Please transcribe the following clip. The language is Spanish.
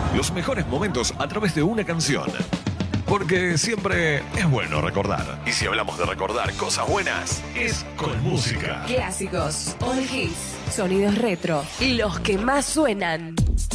Los mejores momentos a través de una canción. Porque siempre es bueno recordar. Y si hablamos de recordar cosas buenas, es con música. Clásicos, all hits, sonidos retro, los que más suenan.